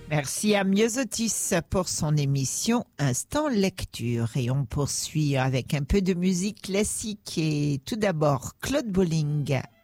Merci à Myosotis pour son émission Instant Lecture. Et on poursuit avec un peu de musique classique et tout d'abord Claude Bolling